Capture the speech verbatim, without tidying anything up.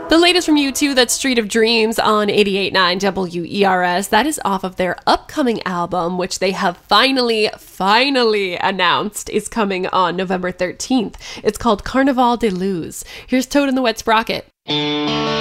The latest from U two, that's Street of Dreams on eighty-eight point nine W E R S. That is off of their upcoming album, which they have finally, finally announced is coming on November thirteenth. It's called Carnaval de Luz. Here's Toad and the Wet Sprocket.